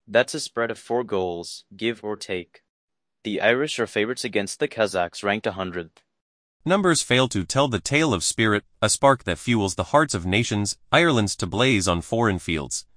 That's a spread of 4 goals, give or take. The Irish are favorites against the Kazakhs, ranked 100th. Numbers fail to tell the tale of spirit, a spark that fuels the hearts of nations, Ireland's to blaze on foreign fields.